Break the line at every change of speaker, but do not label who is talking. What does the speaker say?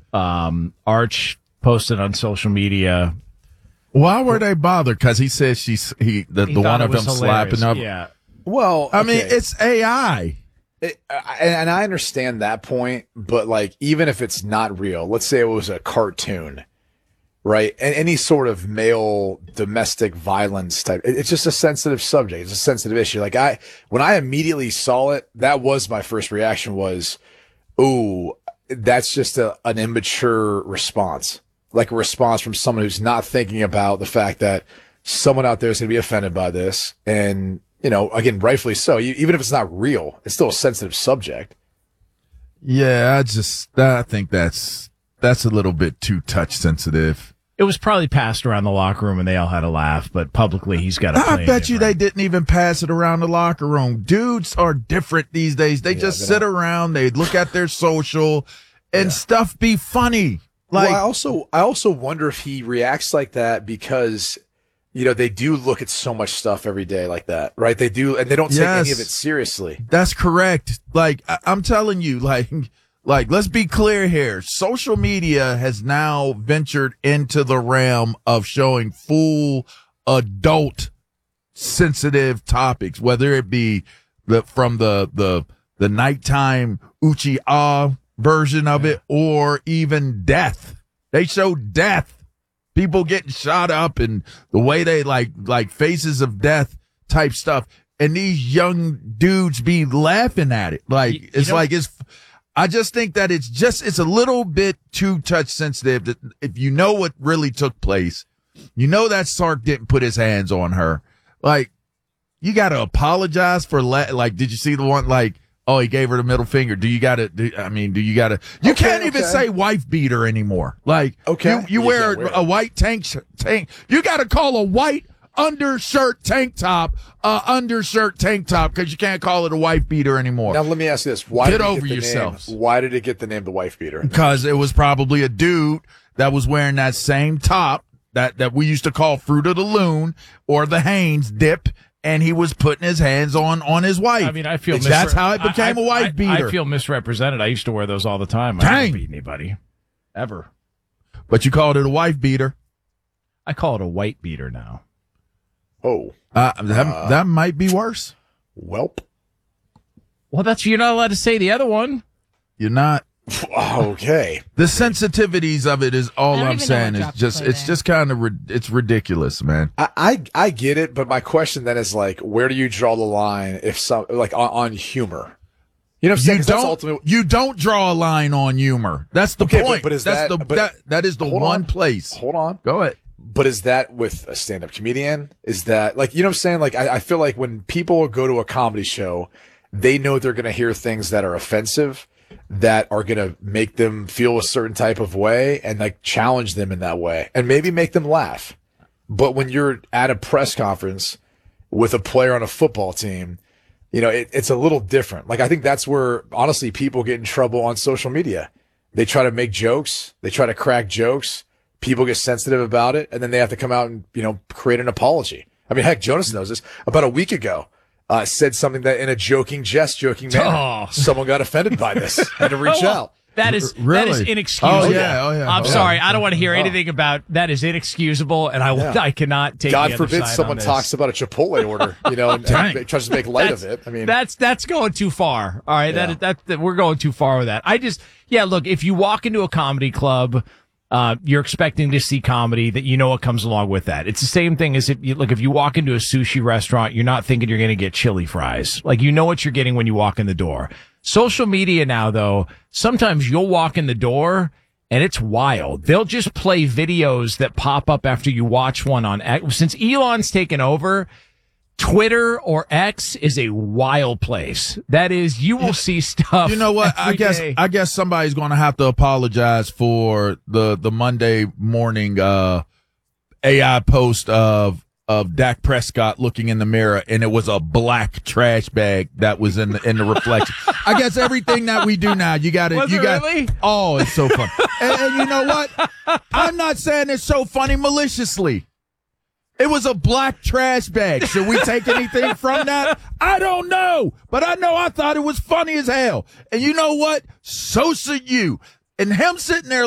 Arch posted on social media.
Why were they bothered? Because he said the one of them slapping up.
Yeah.
Well,
I mean, it's AI.
And I understand that point, but like, even if it's not real, let's say it was a cartoon, right? And any sort of male domestic violence type, it's just a sensitive subject. It's a sensitive issue. Like when I immediately saw it, that was my first reaction was, ooh, that's just an immature response. Like a response from someone who's not thinking about the fact that someone out there is going to be offended by this. And, you know, again, rightfully so. Even if it's not real, it's still a sensitive subject.
Yeah, I think that's a little bit too touch sensitive.
It was probably passed around the locker room and they all had a laugh, but publicly he's got to
I bet you they didn't even pass it around the locker room. Dudes are different these days. They just sit around, they look at their social and stuff be funny. Like,
well, I also wonder if he reacts like that because, you know, they do look at so much stuff every day like that, right? They do, and they don't take any of it seriously.
That's correct. Like, I'm telling you, like, let's be clear here. Social media has now ventured into the realm of showing full adult sensitive topics, whether it be from the nighttime Uchi-ah version of it, or even death. They show death, people getting shot up, and the way they like faces of death type stuff, and these young dudes be laughing at it. Like, I just think that it's a little bit too touch sensitive. That if you know what really took place, you know that Sark didn't put his hands on her. Like, you got to apologize for did you see the one oh, he gave her the middle finger. You can't even say wife beater anymore. Like, you wear a white tank. You got to call a white undershirt tank top because you can't call it a wife beater anymore.
Now, let me ask you this.
Get over yourselves.
Why did it get the name the wife beater?
Because it was probably a dude that was wearing that same top that we used to call Fruit of the Loon or the Hanes dip, and he was putting his hands on his wife.
I mean, I feel
that's how it became a wife beater.
I feel misrepresented. I used to wear those all the time. I didn't beat anybody. Ever.
But you called it a wife beater.
I call it a white beater now.
Oh.
That might be worse.
Welp.
Well, you're not allowed to say the other one.
You're not.
Okay.
The sensitivities of it is all I'm saying. It's just kind of it's ridiculous, man.
I get it, but my question then is like, where do you draw the line if on humor? You know what I'm saying?
You don't draw a line on humor. That's the point.
But
that is the one place.
Hold on.
Go ahead.
But is that with a stand-up comedian? Is that like, you know what I'm saying? Like, I feel like when people go to a comedy show, they know they're going to hear things that are offensive, that are going to make them feel a certain type of way and like challenge them in that way and maybe make them laugh. But when you're at a press conference with a player on a football team, you know, it's a little different. Like, I think that's where honestly people get in trouble on social media. They try to make jokes. They try to crack jokes. People get sensitive about it. And then they have to come out and, you know, create an apology. I mean, heck, Jonas knows this. About a week ago, said something that in a joking manner. Someone got offended by this. Had to reach out.
That is inexcusable.
Oh, yeah.
I'm sorry. I don't want to hear anything about that. Is inexcusable, and I cannot take.
God
the other
forbid
side
someone
on this.
talks about a Chipotle order, you know, and tries to make light of it. I mean,
that's going too far. All right, that we're going too far with that. Look, if you walk into a comedy club, you're expecting to see comedy, that you know what comes along with that. It's the same thing as if you walk into a sushi restaurant, you're not thinking you're going to get chili fries. Like, you know what you're getting when you walk in the door. Social media now, though, sometimes you'll walk in the door and it's wild. They'll just play videos that pop up after you watch one on X. Since Elon's taken over, Twitter or X is a wild place. That is, you will see stuff.
You know what? I guess somebody's going to have to apologize for the Monday morning AI post of Dak Prescott looking in the mirror, and it was a black trash bag that was in the reflection. I guess everything that we do now, you got to.
Really?
Oh, it's so funny. and you know what? I'm not saying it's so funny maliciously. It was a black trash bag. Should we take anything from that? I don't know. But I know I thought it was funny as hell. And you know what? So should you. And him sitting there